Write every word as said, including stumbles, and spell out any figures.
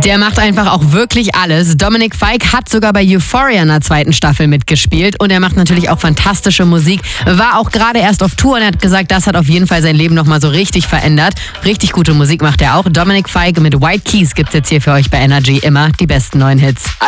Der macht einfach auch wirklich alles. Dominic Fike hat sogar bei Euphoria in der zweiten Staffel mitgespielt und er macht natürlich auch fantastische Musik. War auch gerade erst auf Tour und er hat gesagt, das hat auf jeden Fall sein Leben nochmal so richtig verändert. Richtig gute Musik macht er auch. Dominic Fike mit White Keys gibt's jetzt hier für euch bei Energy immer die besten neuen Hits.